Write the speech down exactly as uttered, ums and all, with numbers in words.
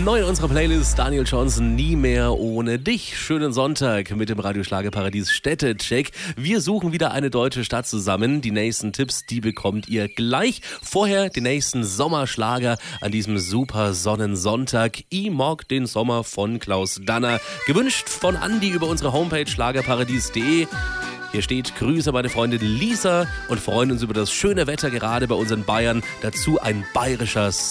Neu in unserer Playlist Daniel Johnson, Nie mehr ohne dich. Schönen Sonntag mit dem Radioschlagerparadies Städtecheck. Wir suchen wieder eine deutsche Stadt zusammen. Die nächsten Tipps, die bekommt ihr gleich. Vorher den nächsten Sommerschlager an diesem super Sonnensonntag. Ich mag den Sommer von Klaus Danner. Gewünscht von Andi über unsere Homepage schlagerparadies punkt de. Hier steht: Grüße meine Freundin Lisa und freuen uns über das schöne Wetter gerade bei unseren Bayern. Dazu ein bayerischer